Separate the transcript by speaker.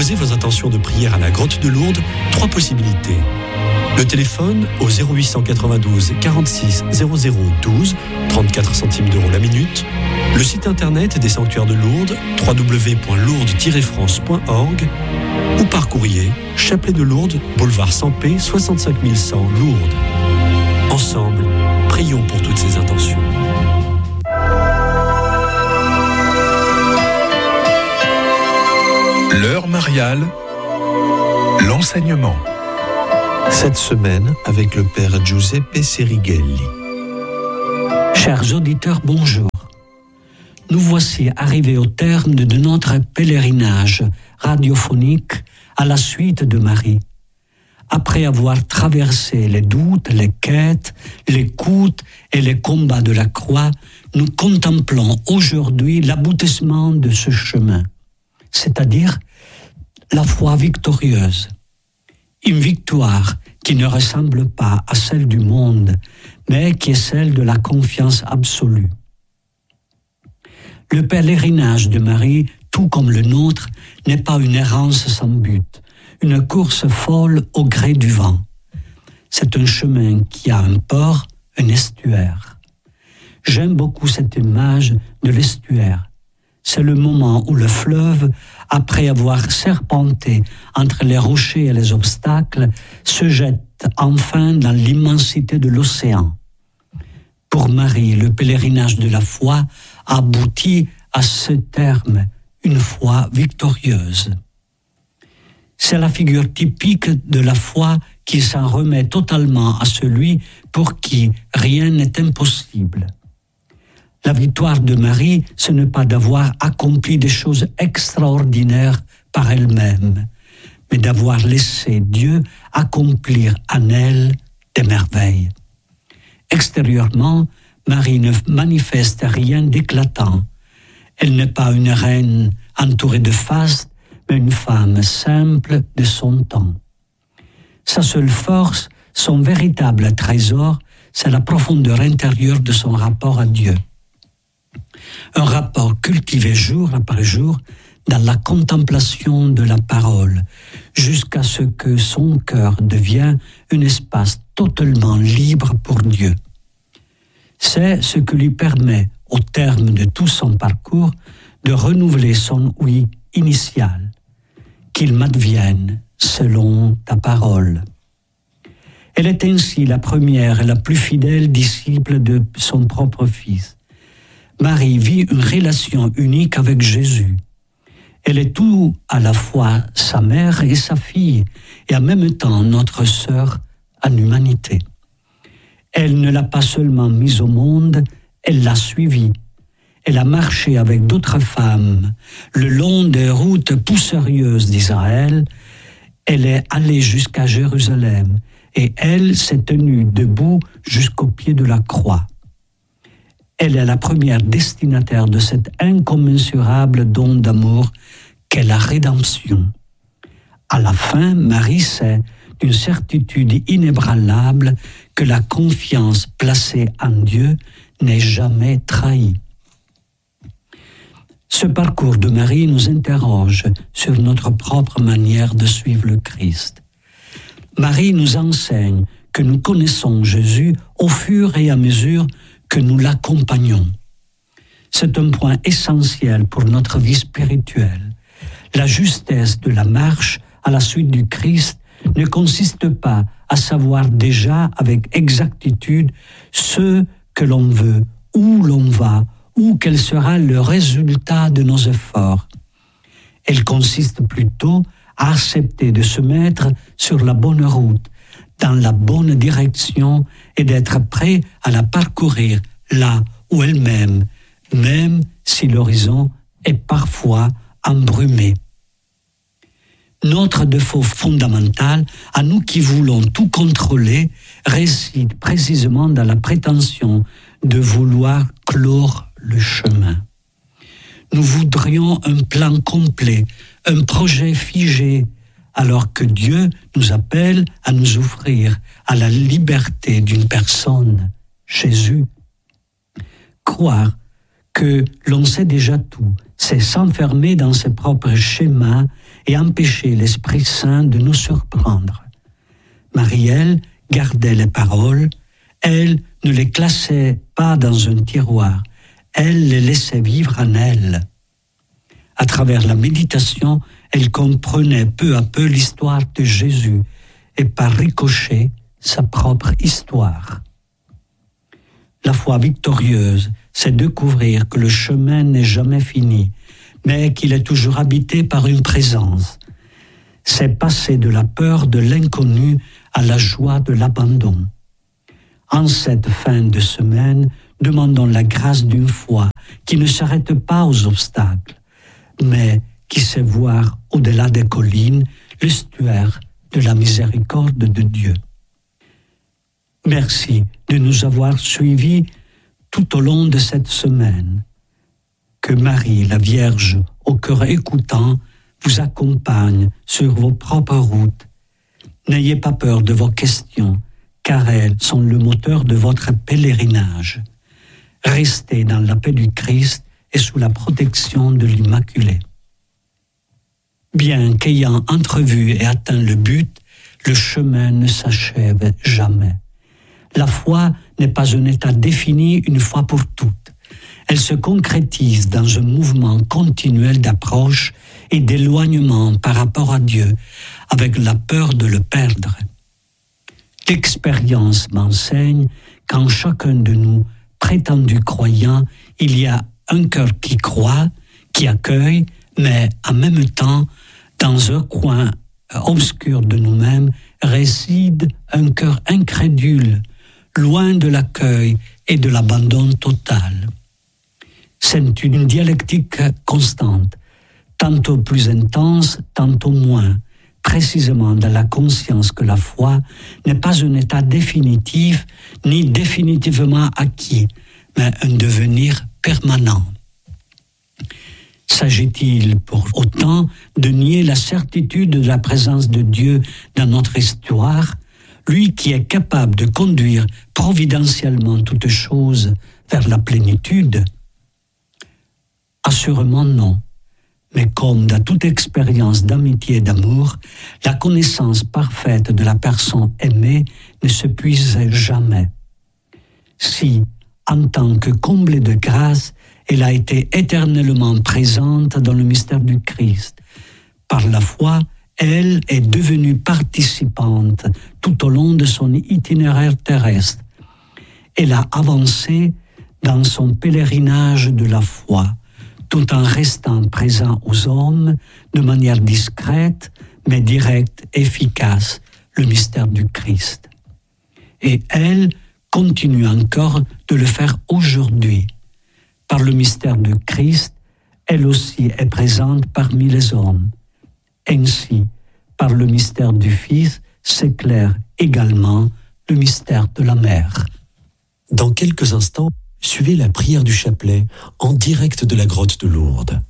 Speaker 1: poser vos intentions de prière à la grotte de Lourdes, 3 possibilités. Le téléphone au 0892 46 00 12, 34 centimes d'euros la minute. Le site internet des sanctuaires de Lourdes, www.lourdes-france.org, ou par courrier, Chapelet de Lourdes, boulevard Sampé, 65 100 Lourdes. Ensemble, prions pour toutes ces intentions.
Speaker 2: L'heure mariale, l'enseignement.
Speaker 3: Cette semaine, avec le père Giuseppe Serighelli.
Speaker 4: Chers auditeurs, bonjour. Nous voici arrivés au terme de notre pèlerinage radiophonique à la suite de Marie. Après avoir traversé les doutes, les quêtes, les coups et les combats de la croix, nous contemplons aujourd'hui l'aboutissement de ce chemin, c'est-à-dire la foi victorieuse. Une victoire qui ne ressemble pas à celle du monde, mais qui est celle de la confiance absolue. Le pèlerinage de Marie, tout comme le nôtre, n'est pas une errance sans but, une course folle au gré du vent. C'est un chemin qui a un port, un estuaire. J'aime beaucoup cette image de l'estuaire. C'est le moment où le fleuve, après avoir serpenté entre les rochers et les obstacles, se jette enfin dans l'immensité de l'océan. Pour Marie, le pèlerinage de la foi aboutit à ce terme, une foi victorieuse. C'est la figure typique de la foi qui s'en remet totalement à celui pour qui rien n'est impossible. La victoire de Marie, ce n'est pas d'avoir accompli des choses extraordinaires par elle-même, mais d'avoir laissé Dieu accomplir en elle des merveilles. Extérieurement, Marie ne manifeste rien d'éclatant. Elle n'est pas une reine entourée de faste, mais une femme simple de son temps. Sa seule force, son véritable trésor, c'est la profondeur intérieure de son rapport à Dieu. Un rapport cultivé jour après jour dans la contemplation de la parole, jusqu'à ce que son cœur devienne un espace totalement libre pour Dieu. C'est ce qui lui permet, au terme de tout son parcours, de renouveler son oui initial, qu'il m'advienne selon ta parole. Elle est ainsi la première et la plus fidèle disciple de son propre Fils. Marie vit une relation unique avec Jésus. Elle est tout à la fois sa mère et sa fille, et en même temps notre sœur en humanité. Elle ne l'a pas seulement mise au monde, elle l'a suivie. Elle a marché avec d'autres femmes le long des routes poussiéreuses d'Israël. Elle est allée jusqu'à Jérusalem et elle s'est tenue debout jusqu'au pied de la croix. Elle est la première destinataire de cet incommensurable don d'amour qu'est la rédemption. À la fin, Marie sait d'une certitude inébranlable que la confiance placée en Dieu n'est jamais trahie. Ce parcours de Marie nous interroge sur notre propre manière de suivre le Christ. Marie nous enseigne que nous connaissons Jésus au fur et à mesure que nous l'accompagnons. C'est un point essentiel pour notre vie spirituelle. La justesse de la marche à la suite du Christ ne consiste pas à savoir déjà avec exactitude ce que l'on veut, où l'on va, ou quel sera le résultat de nos efforts. Elle consiste plutôt à accepter de se mettre sur la bonne route, dans la bonne direction et d'être prêt à la parcourir là où elle-même, même si l'horizon est parfois embrumé. Notre défaut fondamental, à nous qui voulons tout contrôler, réside précisément dans la prétention de vouloir clore le chemin. Nous voudrions un plan complet, un projet figé, alors que Dieu nous appelle à nous offrir à la liberté d'une personne, Jésus. Croire que l'on sait déjà tout, c'est s'enfermer dans ses propres schémas et empêcher l'Esprit Saint de nous surprendre. Marie-Elle gardait les paroles, elle ne les classait pas dans un tiroir, elle les laissait vivre en elle. À travers la méditation, elle comprenait peu à peu l'histoire de Jésus et par ricochet, sa propre histoire. La foi victorieuse, c'est découvrir que le chemin n'est jamais fini, mais qu'il est toujours habité par une présence. C'est passer de la peur de l'inconnu à la joie de l'abandon. En cette fin de semaine, demandons la grâce d'une foi qui ne s'arrête pas aux obstacles, mais qui sait voir au-delà des collines l'estuaire de la miséricorde de Dieu. Merci de nous avoir suivis tout au long de cette semaine. Que Marie, la Vierge, au cœur écoutant, vous accompagne sur vos propres routes. N'ayez pas peur de vos questions, car elles sont le moteur de votre pèlerinage. Restez dans la paix du Christ et sous la protection de l'Immaculée. Bien qu'ayant entrevu et atteint le but, le chemin ne s'achève jamais. La foi n'est pas un état défini une fois pour toutes. Elle se concrétise dans un mouvement continuel d'approche et d'éloignement par rapport à Dieu, avec la peur de le perdre. L'expérience m'enseigne qu'en chacun de nous, prétendus croyants, il y a un cœur qui croit, qui accueille, mais en même temps, dans un coin obscur de nous-mêmes, réside un cœur incrédule, loin de l'accueil et de l'abandon total. C'est une dialectique constante, tantôt plus intense, tantôt moins, précisément dans la conscience que la foi n'est pas un état définitif ni définitivement acquis, mais un devenir permanent. S'agit-il pour autant de nier la certitude de la présence de Dieu dans notre histoire, lui qui est capable de conduire providentiellement toutes choses vers la plénitude? Assurément non. Mais comme dans toute expérience d'amitié et d'amour, la connaissance parfaite de la personne aimée ne s'épuise jamais. Si, en tant que comblée de grâce, elle a été éternellement présente dans le mystère du Christ, par la foi, elle est devenue participante tout au long de son itinéraire terrestre. Elle a avancé dans son pèlerinage de la foi, tout en restant présent aux hommes de manière discrète, mais directe, efficace, le mystère du Christ. Et elle continue encore de le faire aujourd'hui. Par le mystère du Christ, elle aussi est présente parmi les hommes. Ainsi, par le mystère du Fils, s'éclaire également le mystère de la Mère.
Speaker 1: Dans quelques instants, suivez la prière du chapelet en direct de la grotte de Lourdes.